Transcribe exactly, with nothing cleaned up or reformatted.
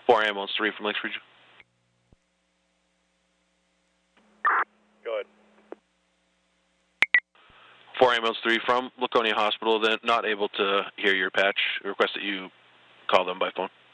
four Ambulance three from Lakes Region. Go ahead. four Ambulance three from Laconia Hospital, then not able to hear your patch. Request that you call them by phone.